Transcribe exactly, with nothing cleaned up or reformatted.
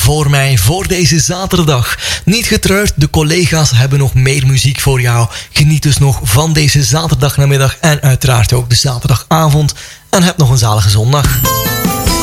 voor mij voor deze zaterdag. Niet getreurd, de collega's hebben nog meer muziek voor jou. Geniet dus nog van deze zaterdagnamiddag en uiteraard ook de zaterdagavond. En heb nog een zalige zondag.